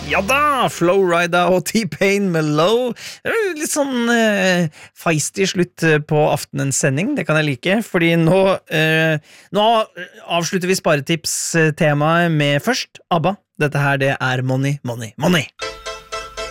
Ja da, Flowrida og T-Pain med Low. Det er jo litt sånn feistig slutt på aftenens sending, det kan jeg like, fordi nå avslutter vi sparetips-temaet med først ABBA. Dette her, det er Money, Money, Money.